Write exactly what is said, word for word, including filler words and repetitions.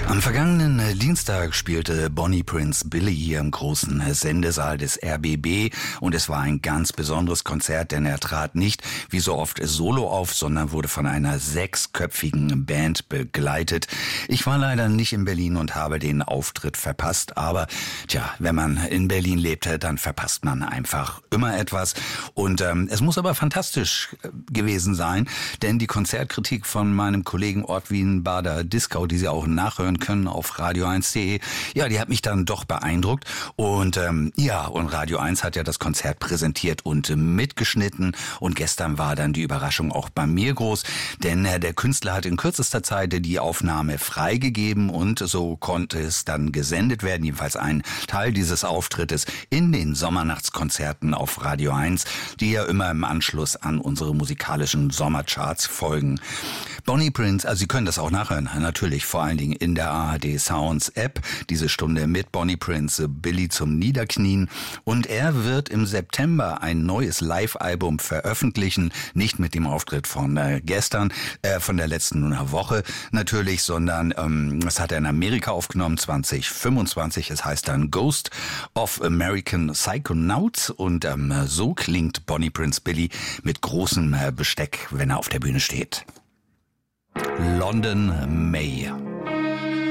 Am vergangenen Dienstag spielte Bonnie Prince Billy hier im großen Sendesaal des R B B und es war ein ganz besonderes Konzert, denn er trat nicht wie so oft solo auf, sondern wurde von einer sechsköpfigen Band begleitet. Ich war leider nicht in Berlin und habe den Auftritt verpasst, aber tja, wenn man in Berlin lebte, dann verpasst man einfach immer etwas und ähm, es muss aber fantastisch gewesen sein, denn die Konzertkritik von meinem Kollegen Ortwin Bader-Dieskau, die Sie auch nachhören können auf radio eins punkt de. Ja, die hat mich dann doch beeindruckt und ähm, ja, und Radio eins hat ja das Konzert präsentiert und äh, mitgeschnitten und gestern war dann die Überraschung auch bei mir groß, denn äh, der Künstler hat in kürzester Zeit die Aufnahme freigegeben und so konnte es dann gesendet werden, jedenfalls ein Teil dieses Auftrittes in den Sommernachtskonzerten auf Radio eins, die ja immer im Anschluss an unsere musikalischen Sommercharts folgen. Bonnie Prince, also Sie können das auch nachhören, natürlich vor allen Dingen in der A R D Sounds App, diese Stunde mit Bonnie Prince, Billy zum Niederknien. Und er wird im September ein neues Live-Album veröffentlichen, nicht mit dem Auftritt von äh, gestern, äh, von der letzten Woche natürlich, sondern ähm, das hat er in Amerika aufgenommen, zwanzig fünfundzwanzig. Es heißt dann Ghost of American Psychonauts und ähm, so klingt Bonnie Prince Billy mit großem äh, Besteck, wenn er auf der Bühne steht. London May.